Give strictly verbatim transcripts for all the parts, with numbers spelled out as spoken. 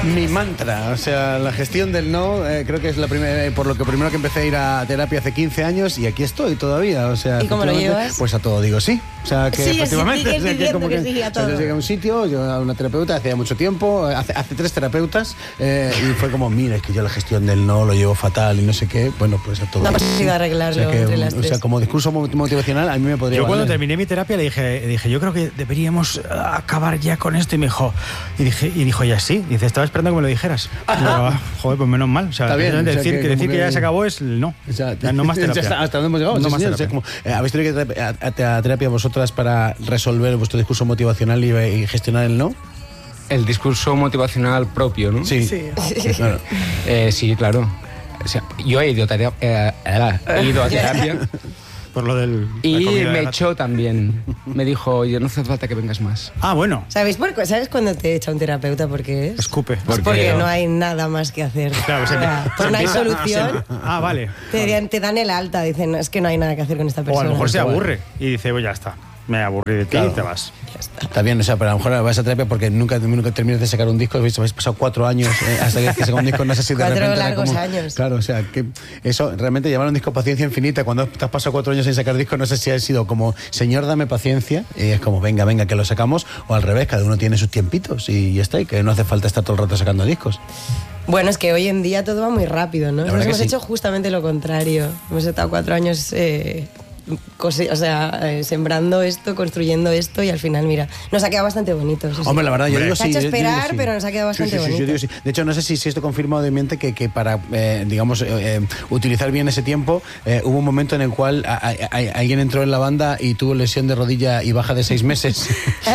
Mi mantra, o sea, la gestión del no, eh, creo que es la primera, por lo que primero que empecé a ir a terapia hace quince años y aquí estoy todavía, o sea... ¿Y cómo lo llevas? Pues a todo digo sí, o sea, que Sí, efectivamente... sí, o sea, que como que que, sí, a o sea, todo. yo llegué a un sitio, yo a una terapeuta hace mucho tiempo, hace, hace tres terapeutas, eh, y fue como, mira, es que yo la gestión del no lo llevo fatal y no sé qué, bueno, pues a todo. No ha posible arreglarlo o sea, que, entre las o sea, tres. como discurso motivacional, a mí me podría Yo cuando valer. terminé mi terapia le dije, dije, yo creo que deberíamos acabar ya con esto, y me dijo, y dije, y dijo ella sí, dice, estaba esperando que me lo dijeras. Digo, ah, joder, pues menos mal. O sea, Está bien, decir, o sea, que, que decir como que ya que- se acabó es el no. O sea, Ya no más terapia. ya está, hasta dónde hemos llegado. No Sí, más señor, terapia. o sea, como, eh, ¿habéis tenido que ir a, a- a terapia vosotras para resolver vuestro discurso motivacional y, y gestionar el no? El discurso motivacional propio, ¿no? Sí. Sí. Claro. Eh, sí, claro. O sea, yo he ido, a terapia, eh, eh, he ido a terapia Por lo del... la y comida de me gato. echó también. Me dijo, oye, no hace falta que vengas más. Ah, bueno. ¿Sabéis, por, qué- ¿Sabes cuándo te echa un terapeuta por qué es? Escupe. ¿Por Es porque qué? no hay nada más que hacer. Claro, O se sea, te- pues no hay se- solución. se- Ah, vale. Te, te dan el alta, dicen, "No, es que no hay nada que hacer con esta O persona". a lo mejor se Igual. aburre y dice, pues ya está, me aburrí de ti Claro. y te vas. Está bien, o sea, pero a lo mejor vas a terapia porque nunca, nunca terminas de sacar un disco. Habéis habéis pasado cuatro años eh, hasta que saca un disco. No sé si de Cuatro repente era largos como- años. Claro, o sea, que eso realmente llamar a un disco paciencia infinita. Cuando te has pasado cuatro años sin sacar disco, no sé si ha sido como, señor, dame paciencia. Y es como, venga, venga, que lo sacamos. O al revés, cada uno tiene sus tiempitos y ya está. Y que no hace falta estar todo el rato sacando discos. Bueno, es que hoy en día todo va muy rápido, ¿no? La Nos verdad que hemos sí. hecho justamente lo contrario. Hemos estado cuatro años eh, cose- o sea, eh, sembrando esto, construyendo esto y al final, mira, nos ha quedado bastante bonito. sí, sí. Hombre, la verdad, yo Hombre. digo Se ha sí. hecho yo- yo digo esperar, sí. pero nos ha quedado Sí, bastante sí, sí, yo bonito. digo sí. De hecho, no sé si, si esto confirma o desmiente que, que para, eh, digamos, eh, eh, utilizar bien ese tiempo, eh, hubo un momento en el cual a- a- a- alguien entró en la banda y tuvo lesión de rodilla y baja de seis meses.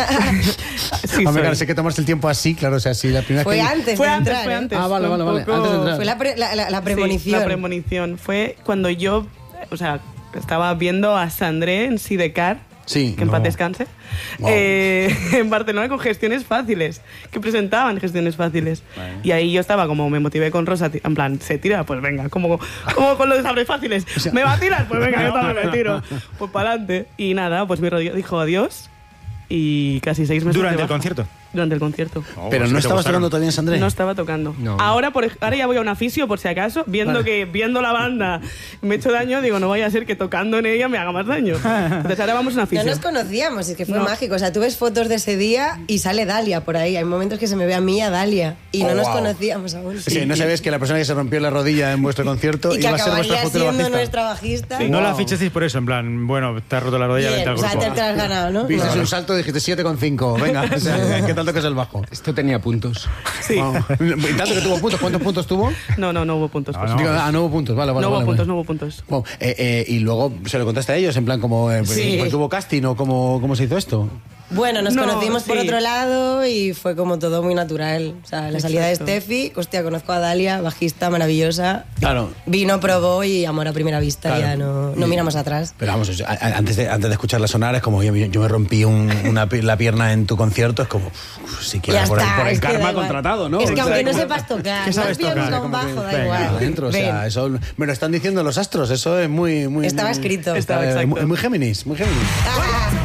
Sí, Hombre, soy. claro, sé que tomarse el tiempo así, claro, o sea, si la primera Fue que... antes Fue de antes, entrar, fue ¿eh? antes. Ah, vale, fue vale, un vale, poco- antes de entrar. Fue la, pre- la, la- la Sí, premonición. la premonición. Fue cuando yo, o sea, estaba viendo a Sandré en Sidecar, Sí. que en No. paz descanse, Wow. eh, en Barcelona con gestiones fáciles, que presentaban gestiones fáciles. Y ahí yo estaba como, me motivé con Rosa, en plan, ¿se tira? Pues venga, como, como con los sabres fáciles. ¿Me va a tirar? Pues venga, yo también me tiro. Pues para adelante. Y nada, pues mi rodilla dijo adiós y casi seis meses ¿Durante de el baja. concierto? Durante el concierto. Oh, Pero pues no sí te estabas gustaron. tocando todavía en Sandré. No estaba tocando. No. Ahora, por, ej- ahora ya voy a una fisio, por si acaso, viendo Vale. que viendo la banda me he hecho daño, digo, no vaya a ser que tocando en ella me haga más daño. Entonces ahora vamos a una No fisio. nos conocíamos, es que fue No. mágico. O sea, tú ves fotos de ese día y sale Dalia por ahí. Hay momentos que se me ve a mí y a Dalia. Y no Oh, nos wow. conocíamos aún. Sí, no sabías que la persona que se rompió la rodilla en vuestro concierto Y que iba a ser vuestra acabaría futura siendo bajista. nuestra bajista. No Wow. la fichasteis por eso, en plan, bueno, te has roto la rodilla, Bien, vente al o sea, grupo. te, te has ganado, ¿no? Viste No. un salto y dijiste siete coma cinco. Venga, o sea, ¿qué tanto que es el bajo? Esto tenía puntos. Sí. Wow. Y tanto que tuvo puntos. ¿Cuántos puntos tuvo? No, no, no hubo puntos. Ah, pues. no. Digo, ah, no hubo puntos. Vale, vale. no hubo vale, puntos, vale. no hubo puntos. Wow. Eh, eh, y luego se lo contaste a ellos, en plan, como, eh, Sí. porque hubo casting o cómo, cómo se hizo esto. Bueno, nos No, conocimos por sí. otro lado y fue como todo muy natural. O sea, la salida de Exacto. Steffi, hostia, conozco a Dalia, bajista maravillosa. Claro. Vino, probó y amor a primera vista, Claro. ya no, no Y- miramos atrás. Pero vamos, o sea, a- a- antes de, antes de escucharla sonar, es como yo, yo me rompí un- una, pi- la pierna en tu concierto, es como, uf, si quieres, Ya por, el- está, por el es que da karma igual. contratado, ¿no? Es que aunque no Exacto. sepas tocar, ¿Qué no sabes has pillado tocar? nunca un Como que- bajo, da venga, igual. Adentro, o sea, Ven. eso me lo están diciendo los astros, eso es muy... muy Estaba muy- escrito. Estaba eh, exacto. muy, muy Géminis, muy Géminis. Ah.